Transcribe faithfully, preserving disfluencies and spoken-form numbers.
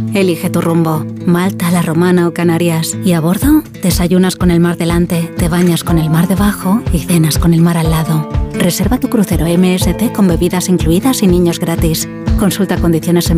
Elige tu rumbo, Malta, La Romana o Canarias. Y a bordo, desayunas con el mar delante, te bañas con el mar debajo y cenas con el mar al lado. Reserva tu crucero M S C con bebidas incluidas y niños gratis. Consulta condiciones en